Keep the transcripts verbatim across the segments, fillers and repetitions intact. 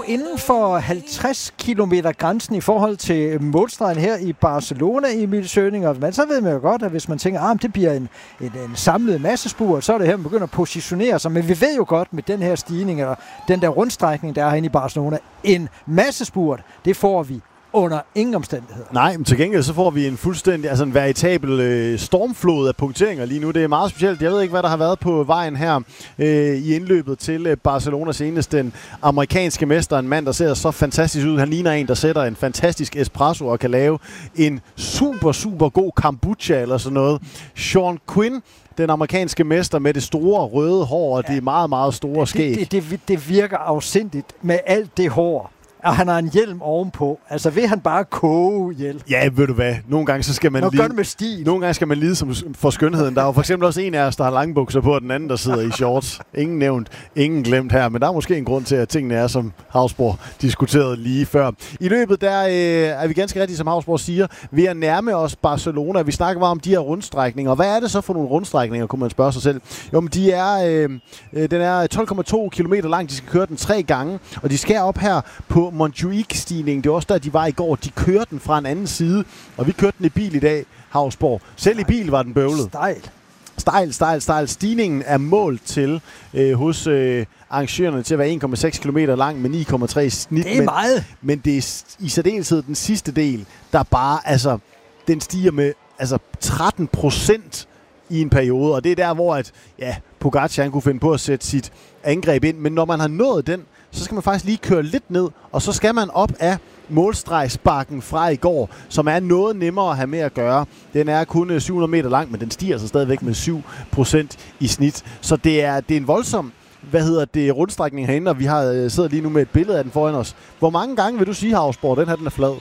inden for halvtreds kilometer grænsen i forhold til målstregen her i Barcelona, Emil Søning. Men så ved man jo godt, at hvis man tænker, at ah, det bliver en, en, en samlet massespurt, så er det her, man begynder at positionere sig. Men vi ved jo godt med den her stigning, eller den der rundstrækning, der er herinde i Barcelona, en massespurt, det får vi under ingen omstændigheder. Nej, men til gengæld så får vi en fuldstændig, altså en veritabel øh, stormflod af punkteringer lige nu. Det er meget specielt. Jeg ved ikke, hvad der har været på vejen her øh, i indløbet til øh, Barcelona senest. Den amerikanske mester, en mand, der ser så fantastisk ud. Han ligner en, der sætter en fantastisk espresso og kan lave en super, super god kombucha eller sådan noget. Sean Quinn, den amerikanske mester med det store røde hår og ja. det meget, meget store skæg. Det, det, det, det virker afsindigt med alt det hår. Og han har en hjelm ovenpå. Altså vil han bare koge ihjel? Ja, ved du hvad? Nogle gange så skal man Nå, lide. gør det med stil. Nogle gange skal man lide som for skønheden. Der er jo for eksempel også en af os, der har langbukser på, og den anden, der sidder i shorts. Ingen nævnt, ingen glemt her. Men der er måske en grund til, at tingene er, som Hausborg diskuterede lige før. I løbet der øh, er vi ganske rigtigt, som Hausborg siger, ved at nærme os Barcelona. Vi snakker bare om de her rundstrækninger. Hvad er det så for nogle rundstrækninger, kunne man spørge sig selv? Jo, men de er, øh, den er tolv komma to kilometer lang. De skal køre den tre gange, og de skal op her på Montjuic-stigningen. Det var også der, de var i går. De kørte den fra en anden side, og vi kørte den i bil i dag, Hausborg. Selv i bil var den bøvlet. Stejl. Stejl, stejl, stejl. Stigningen er målt til øh, hos øh, arrangørerne til at være en komma seks kilometer lang med ni komma tre snit. Det er meget. Men, men det er i særdeleshed den sidste del, der bare, altså, den stiger med altså tretten procent i en periode, og det er der, hvor at, ja, Pogacar han kunne finde på at sætte sit angreb ind, men når man har nået den, så skal man faktisk lige køre lidt ned, og så skal man op af målstregsbakken fra i går, som er noget nemmere at have med at gøre. Den er kun syv hundrede meter lang, men den stiger så stadigvæk med syv procent i snit. Så det er, det er en voldsom, hvad hedder det, rundstrækning herinde, og vi har øh, sidder lige nu med et billede af den foran os. Hvor mange gange vil du sige, Hausborg, den her den er flad?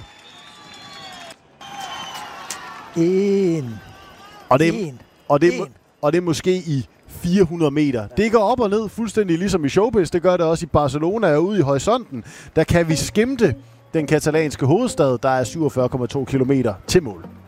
En. Og det er, en. og det er, en. og det er måske i fire hundrede meter. Det går op og ned fuldstændig ligesom i showbiz. Det gør det også i Barcelona og ude i horisonten. Der kan vi skimte den katalanske hovedstad, der er syvogfyrre komma to kilometer til mål.